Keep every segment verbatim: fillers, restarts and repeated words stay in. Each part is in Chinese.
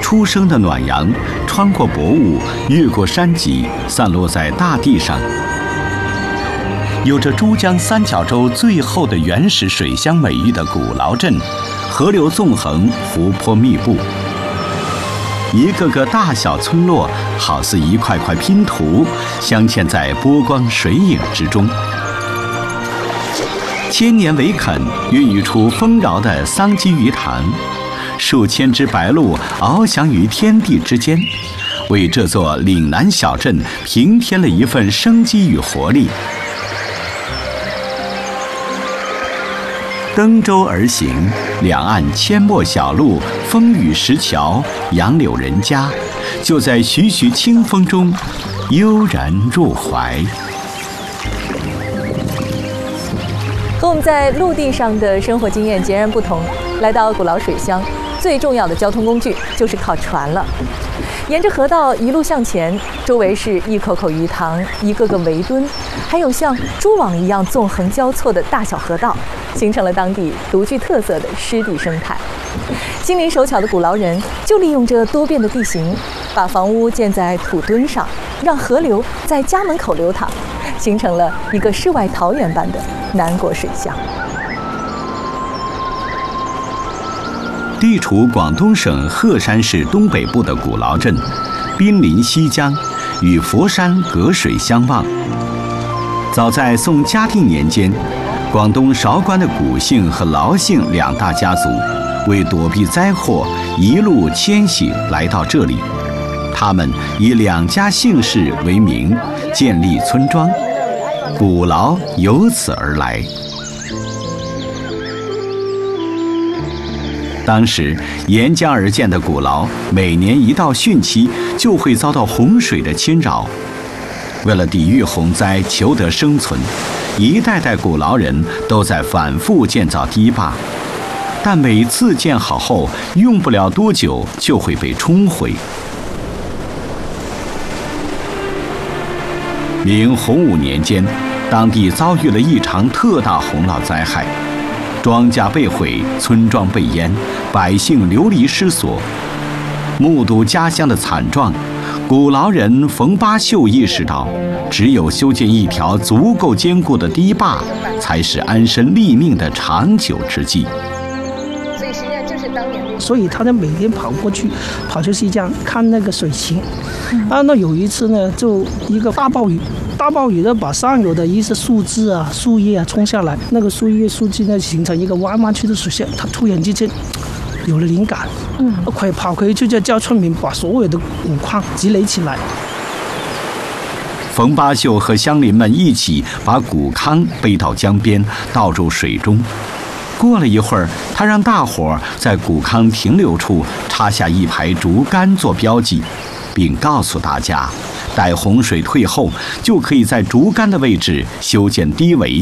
初升的暖阳，穿过薄雾，越过山脊，散落在大地上。有着珠江三角洲最后的原始水乡美誉的古劳镇，河流纵横，湖泊密布，一个个大小村落好似一块块拼图，镶嵌在波光水影之中。千年围垦孕育出丰饶的桑基鱼塘，数千只白鹭翱翔于天地之间，为这座岭南小镇平添了一份生机与活力。登舟而行，两岸阡陌小路，风雨石桥，杨柳人家，就在徐徐清风中悠然入怀。 和我们在陆地上的生活经验截然不同，来到古劳水乡，最重要的交通工具就是靠船了。沿着河道一路向前，周围是一口口鱼塘，一个个围墩，还有像蛛网一样纵横交错的大小河道，形成了当地独具特色的湿地生态。心灵手巧的古劳人就利用这多变的地形，把房屋建在土墩上，让河流在家门口流淌，形成了一个世外桃源般的南国水乡。 地处广东省鹤山市东北部的古劳镇，濒临西江，与佛山隔水相望。早在宋嘉定年间，广东韶关的古姓和劳姓两大家族为躲避灾祸，一路迁徙来到这里。他们以两家姓氏为名，建立村庄，古劳由此而来。当时沿江而建的古劳，每年一到汛期就会遭到洪水的侵扰。为了抵御洪灾，求得生存，一代代古劳人都在反复建造堤坝，但每次建好后，用不了多久就会被冲毁。明洪武年间，当地遭遇了一场特大洪涝灾害。庄稼被毁，村庄被淹，百姓流离失所。目睹家乡的惨状，古劳人冯八秀意识到，只有修建一条足够坚固的堤坝，才是安身立命的长久之计。 所以实际上就是当年的， 所以他就每天跑过去，跑去西江看那个水情。啊，那有一次呢，就一个大暴雨。大暴雨呢，把上游的一些树枝啊、树叶啊冲下来，那个树叶、树枝呢形成一个弯弯曲的水线。他突然之间有了灵感，嗯，快跑回去就叫村民把所有的谷矿积累起来。 冯八秀和乡邻们一起把谷糠背到江边，倒入水中。过了一会儿，他让大伙在谷糠停留处插下一排竹竿做标记，并告诉大家，待洪水退后，就可以在竹竿的位置修建堤围。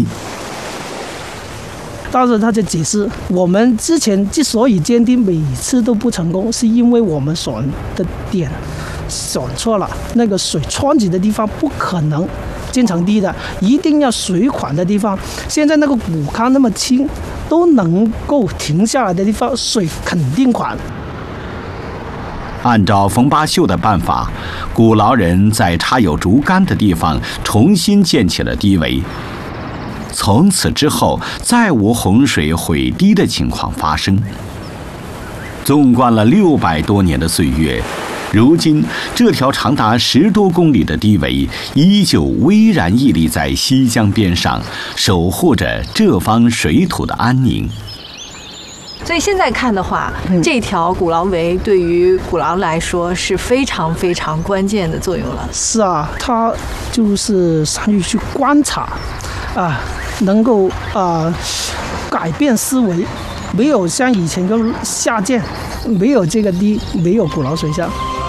但是他就解释，我们之前之所以坚定每次都不成功，是因为我们选的点选错了，那个水湍急的地方不可能建成堤的，一定要水缓的地方。现在那个谷糠那么轻，都能够停下来的地方，水肯定缓。 按照冯八秀的办法，古劳人在插有竹竿的地方重新建起了堤围。从此之后，再无洪水毁堤的情况发生。纵观了六百多年的岁月，如今这条长达十多公里的堤围依旧巍然屹立在西江边上，守护着这方水土的安宁。 所以现在看的话，嗯、这条古劳围对于古劳来说是非常非常关键的作用了。 是啊，它就是善于去观察，啊，能够啊改变思维。没有像以前就下建，没有这个堤，没有古劳水乡。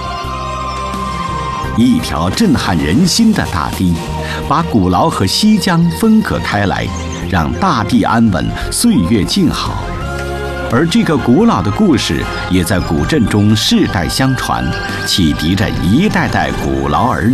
一条震撼人心的大堤，把古劳和西江分隔开来，让大地安稳，岁月静好。而这个古老的故事也在古镇中世代相传，启迪着一代代古劳儿女。